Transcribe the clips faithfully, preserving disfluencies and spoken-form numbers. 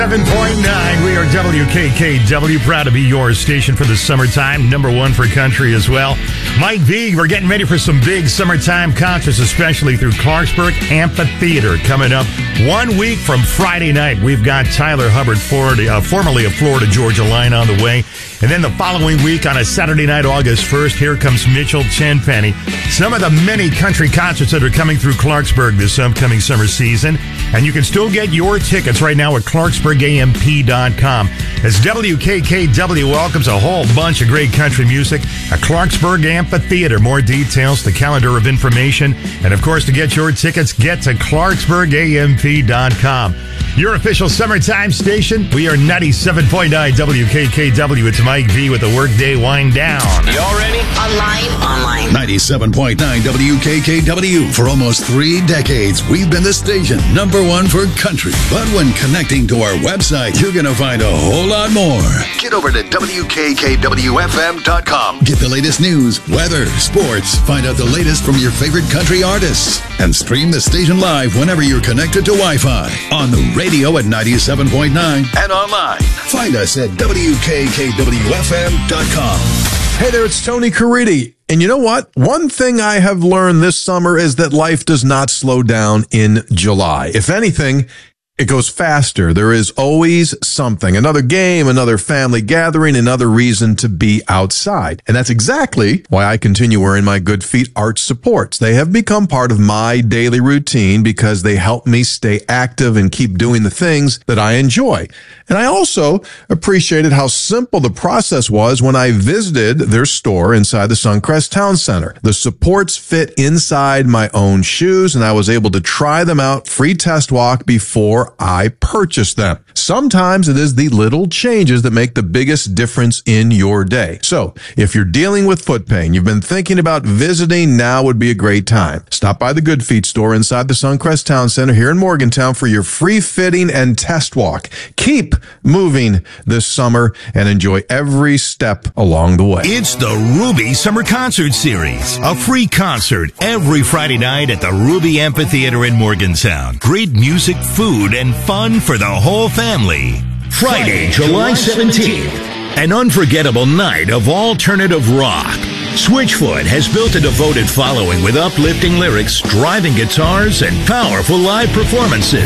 seven point nine, we are W K K W, proud to be your station for the summertime, number one for country as well. Mike V, we're getting ready for some big summertime concerts, especially through Clarksburg Amphitheater. Coming up one week from Friday night, we've got Tyler Hubbard, Florida, uh, formerly of Florida Georgia Line, on the way. And then the following week on a Saturday night, August first, here comes Mitchell Tenpenny. Some of the many country concerts that are coming through Clarksburg this upcoming summer season. And you can still get your tickets right now at Clarksburg A M P dot com. As W K K W welcomes a whole bunch of great country music at Clarksburg Amphitheater. More details, the calendar of information, and of course, to get your tickets, get to Clarksburg A M P dot com. Your official summertime station. We are ninety-seven point nine W K K W. It's Mike V with the Workday Wind Down. Y'all ready? Online. Online. ninety-seven point nine W K K W. For almost three decades, we've been the station number one for country. But when connecting to our website, you're going to find a whole lot more. Get over to W K K W F M dot com. Get the latest news, weather, sports. Find out the latest from your favorite country artists. And stream the station live whenever you're connected to Wi-Fi. On the radio at ninety-seven point nine and online. Find us at W K K W F M dot com. Hey there, it's Tony Caridi. And you know what? One thing I have learned this summer is that life does not slow down in July. If anything, it goes faster. There is always something, another game, another family gathering, another reason to be outside. And that's exactly why I continue wearing my Good Feet arch supports. They have become part of my daily routine because they help me stay active and keep doing the things that I enjoy. And I also appreciated how simple the process was when I visited their store inside the Suncrest Town Center. The supports fit inside my own shoes, and I was able to try them out free test walk before I purchased them. Sometimes it is the little changes that make the biggest difference in your day. So if you're dealing with foot pain, you've been thinking about visiting, now would be a great time. Stop by the Good Feet store inside the Suncrest Town Center here in Morgantown for your free fitting and test walk. Keep moving this summer and enjoy every step along the way. It's the Ruby Summer Concert Series, a free concert every Friday night at the Ruby Amphitheater in Morgantown. Great music, food, and fun for the whole family. Friday, July seventeenth, an unforgettable night of alternative rock. Switchfoot has built a devoted following with uplifting lyrics, driving guitars, and powerful live performances.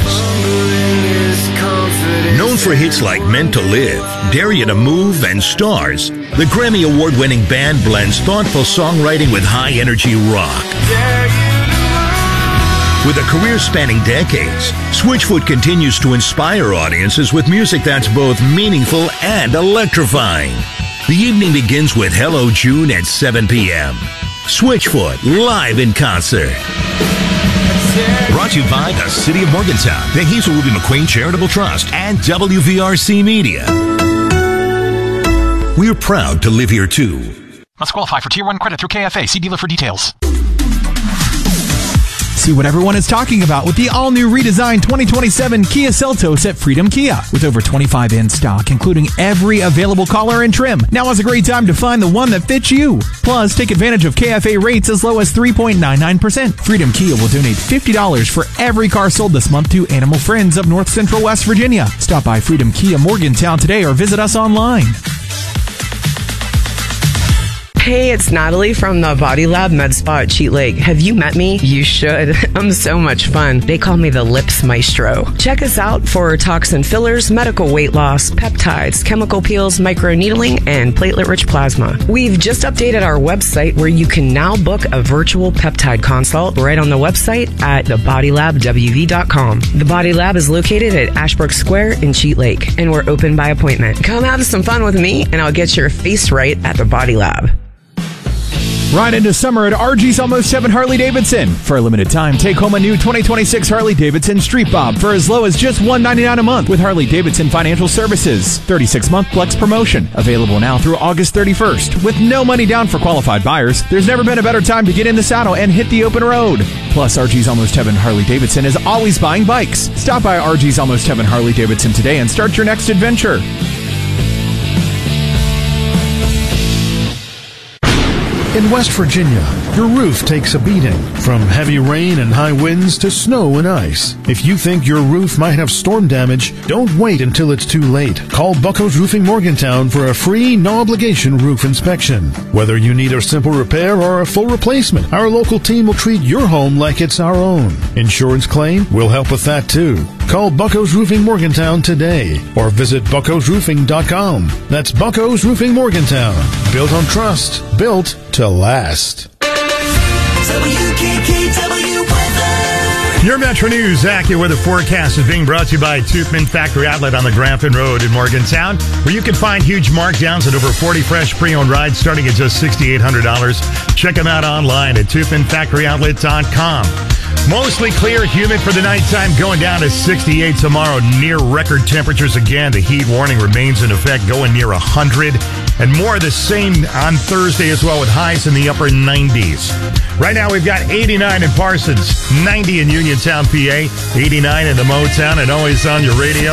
Known for hits like Meant to Live, Dare You to Move, and Stars, the Grammy Award-winning band blends thoughtful songwriting with high-energy rock. With a career spanning decades, Switchfoot continues to inspire audiences with music that's both meaningful and electrifying. The evening begins with Hello June at seven p.m. Switchfoot, live in concert. Brought to you by the City of Morgantown, the Hazel Ruby McQueen Charitable Trust, and W V R C Media. We're proud to live here, too. Must qualify for Tier one credit through K F A. See dealer for details. See what everyone is talking about with the all-new redesigned twenty twenty-seven Kia Seltos at Freedom Kia. With over twenty-five in stock, including every available color and trim. Now is a great time to find the one that fits you. Plus, take advantage of K F A rates as low as three point nine nine percent. Freedom Kia will donate fifty dollars for every car sold this month to Animal Friends of North Central West Virginia. Stop by Freedom Kia Morgantown today or visit us online. Hey, it's Natalie from the Body Lab Med Spa at Cheat Lake. Have you met me? You should. I'm so much fun. They call me the Lips Maestro. Check us out for toxin fillers, medical weight loss, peptides, chemical peels, microneedling, and platelet-rich plasma. We've just updated our website where you can now book a virtual peptide consult right on the website at the body lab w v dot com. The Body Lab is located at Ashbrook Square in Cheat Lake, and we're open by appointment. Come have some fun with me, and I'll get your face right at the Body Lab. Right into summer at R G's Almost Heaven Harley Davidson. For a limited time, take home a new twenty twenty-six Harley Davidson Street Bob for as low as just one hundred ninety-nine dollars a month with Harley Davidson Financial Services. thirty-six month flex promotion. Available now through August thirty-first. With no money down for qualified buyers, there's never been a better time to get in the saddle and hit the open road. Plus, R G's Almost Heaven Harley Davidson is always buying bikes. Stop by R G's Almost Heaven Harley Davidson today and start your next adventure. In West Virginia, Your roof takes a beating, from heavy rain and high winds to snow and ice. If you think your roof might have storm damage, don't wait until it's too late. Call Buckos Roofing Morgantown for a free, no-obligation roof inspection. Whether you need a simple repair or a full replacement, our local team will treat your home like it's our own. Insurance claim? We'll help with that too. Call Buckos Roofing Morgantown today or visit buckos roofing dot com. That's Buckos Roofing Morgantown. Built on trust. Built to last. W K K W weather. Your Metro News AccuWeather forecast is being brought to you by Toothman Factory Outlet on the Grafton Road in Morgantown, where you can find huge markdowns and over forty fresh pre-owned rides starting at just six thousand eight hundred dollars. Check them out online at toothman factory outlet dot com. Mostly clear, humid for the nighttime, going down to sixty-eight tomorrow. Near record temperatures again. The heat warning remains in effect, going near one hundred. And more of the same on Thursday as well, with highs in the upper nineties. Right now we've got eighty-nine in Parsons, ninety in Uniontown, P A, eighty-nine in the Motown, and always on your radio.